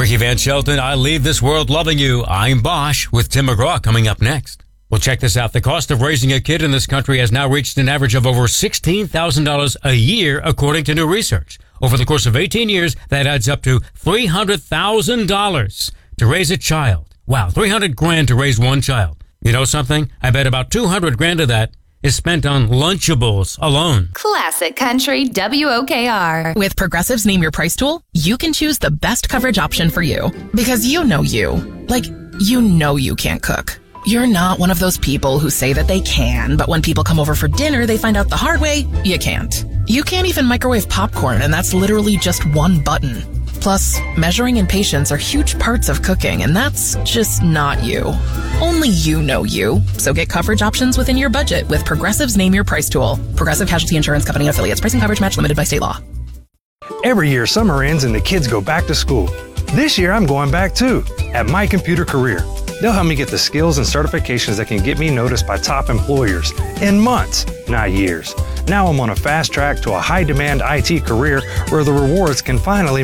Ricky Van Shelton, I leave this world loving you. I'm Bosch with Tim McGraw coming up next. Well, check this out. The cost of raising a kid in this country has now reached an average of over $16,000 a year, according to new research. Over the course of 18 years, that adds up to $300,000 to raise a child. Wow, $300,000 to raise one child. You know something? I bet about $200,000 of that is spent on Lunchables alone. Classic Country WOKR. With Progressive's Name Your Price tool, you can choose the best coverage option for you. Because you know you. Like, you know you can't cook. You're not one of those people who say that they can, but when people come over for dinner, they find out the hard way, you can't. You can't even microwave popcorn, and that's literally just one button. Plus, measuring and patience are huge parts of cooking, and that's just not you. Only you know you. So get coverage options within your budget with Progressive's Name Your Price tool. Progressive Casualty Insurance Company and affiliates. Pricing coverage match limited by state law. Every year, summer ends and the kids go back to school. This year, I'm going back too, at My Computer Career. They'll help me get the skills and certifications that can get me noticed by top employers in months, not years. Now I'm on a fast track to a high-demand IT career where the rewards can finally